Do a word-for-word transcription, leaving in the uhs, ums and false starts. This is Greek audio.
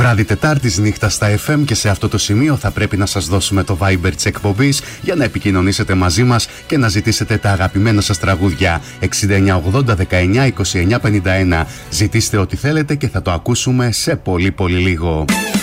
βράδυ Τετάρτης νύχτα στα εφ εμ και σε αυτό το σημείο θα πρέπει να σας δώσουμε το Viber της εκπομπής για να επικοινωνήσετε μαζί μας και να ζητήσετε τα αγαπημένα σας τραγούδια. εξήντα εννιά ογδόντα δεκαεννιά είκοσι εννιά πενήντα ένα. Ζητήστε ό,τι θέλετε και θα το ακούσουμε σε πολύ πολύ λίγο.